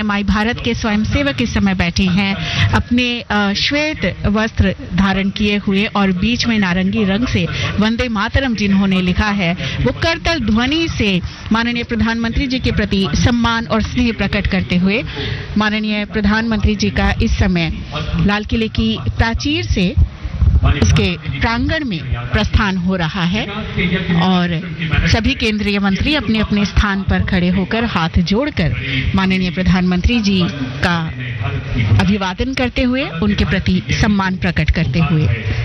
माई भारत के स्वयंसेवक इस समय बैठे हैं अपने श्वेत वस्त्र धारण किए हुए और बीच में नारंगी रंग से वंदे मातरम जिन्होंने लिखा है, वो करतल ध्वनि से माननीय प्रधानमंत्री जी के प्रति सम्मान और स्नेह प्रकट करते हुए माननीय प्रधानमंत्री जी का इस समय लाल किले की प्राचीर से इसके प्रांगण में प्रस्थान हो रहा है और सभी केंद्रीय मंत्री अपने अपने स्थान पर खड़े होकर हाथ जोड़कर माननीय प्रधानमंत्री जी का अभिवादन करते हुए उनके प्रति सम्मान प्रकट करते हुए